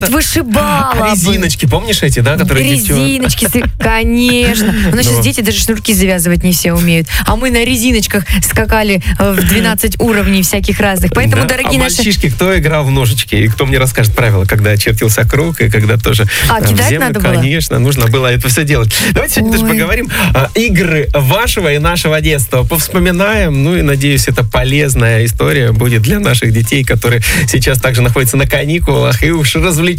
вышибала. Резиночки, помнишь эти, да, которые резиночки, конечно. У нас сейчас дети даже шнурки завязывать не все умеют. А мы на резиночках скакали в 12 уровней всяких разных. Поэтому, дорогие наши... мальчишки, кто играл в ножички? И кто мне расскажет правила, когда чертился круг, и когда тоже кидать землю, надо было? Конечно, нужно было это все делать. Давайте сегодня тоже поговорим игры вашего и нашего детства. Повспоминаем, ну и надеюсь, это полезная история будет для наших детей, которые сейчас также находятся на каникулах и уж развлекаются